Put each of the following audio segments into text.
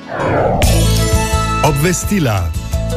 Obvestila.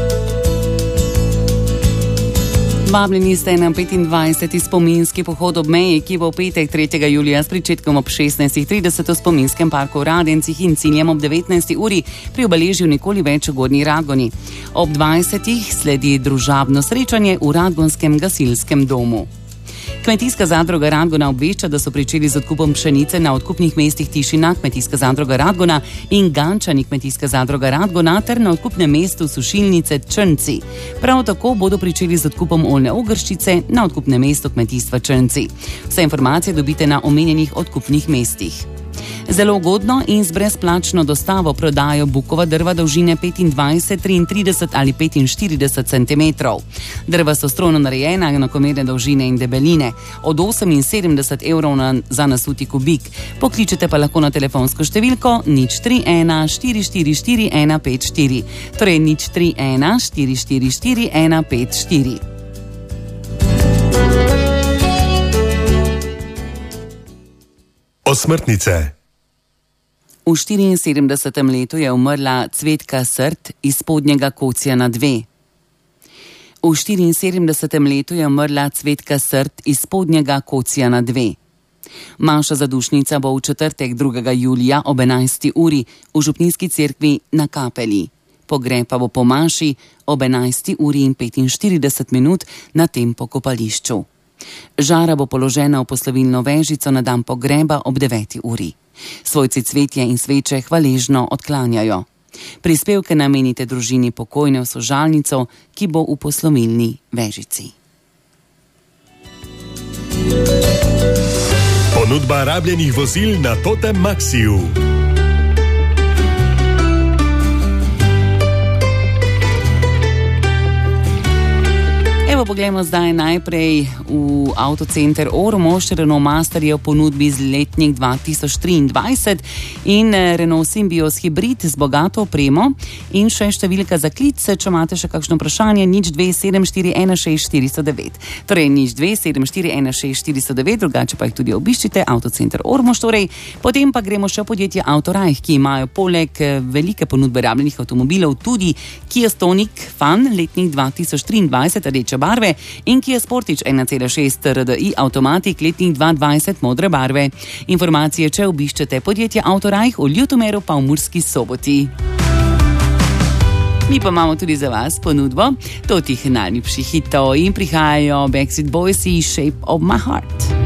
Vabljeni ste na 25. spominski pohod ob meji, ki bo v petek 3. julija s pričetkom ob 16.30 v spominskem parku v Radencih in ciljem ob 19. uri pri obeležju nikoli več v Gornji Radgoni. Ob 20. sledi družabno srečanje v Radgonskem gasilskem domu. Kmetijska zadruga Radgona obvešča, da so pričeli z odkupom pšenice na odkupnih mestih Tišina, Kmetijska zadruga Radgona in Gančani, Kmetijska zadruga Radgona ter na odkupnem mestu sušilnice Črnci. Prav tako bodo pričeli z odkupom oljne ogrščice na odkupnem mestu kmetijstva Črnci. Vse informacije dobite na omenjenih odkupnih mestih. Zelo ugodno in z brezplačno dostavo prodajo bukova drva dolžine 25, 33 ali 45 cm. Drva so strojno narejena, enakomerne dolžine in debeline, od 78 evrov za nasuti kubik. Pokličete pa lahko na telefonsko številko 031 444 154, torej 031 444 154. Osmrtnice. V 74. letu je umrla Cvetka Srt iz Spodnjega Kocjana 2. V 74. letu je umrla Cvetka Srt iz Spodnjega Kocjana 2. Maša zadušnica bo v četrtek 2. julija ob 11. uri v župnijski cerkvi na Kapeli. Pogreb pa bo po maši ob 11. uri in 45 minut na tem pokopališču. Žara bo položena v poslovilno vežico na dan pogreba ob 9. uri. Svojci cvetje in sveče hvaležno odklanjajo. Prispevke namenite družini pokojne v sožalnico, ki bo v poslovilni vežici. Ponudba rabljenih vozil na Totem Maxiju. Evo, poglejmo zdaj najprej v avtocenter Ormož. Renault Master je v ponudbi z letnik 2023 in Renault Symbios hibrid z bogato opremo in še številka za klic, če imate še kakšno vprašanje, 027416409. Torej 027416409, drugače pa jih tudi obiščite, avtocenter Ormož torej. Potem pa gremo še v podjetje Autorajh, ki imajo poleg velike ponudbe rabljenih avtomobilov tudi Kia Stonic Fan, letnik 2023, rdeče barve in Kia Sportage 1.6 TRDI avtomatik, letnik 2020 modre barve. Informacije, če obiščete podjetje Autorajh v Ljutomeru pa v Murski Soboti. Mi pa imamo tudi za vas ponudbo totih najljubših hitov in prihajajo Backstreet Boys, Shape of My Heart.